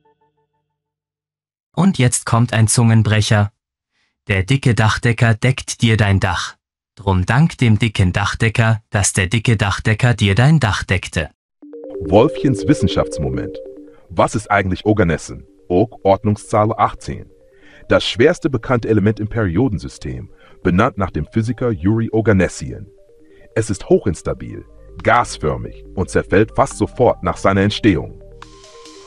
Und jetzt kommt ein Zungenbrecher. Der dicke Dachdecker deckt dir dein Dach. Drum dank dem dicken Dachdecker, dass der dicke Dachdecker dir dein Dach deckte. Wolfchens Wissenschaftsmoment. Was ist eigentlich Oganessen? Og Ordnungszahl 18. Das schwerste bekannte Element im Periodensystem, benannt nach dem Physiker Yuri Oganessian. Es ist hochinstabil, gasförmig und zerfällt fast sofort nach seiner Entstehung.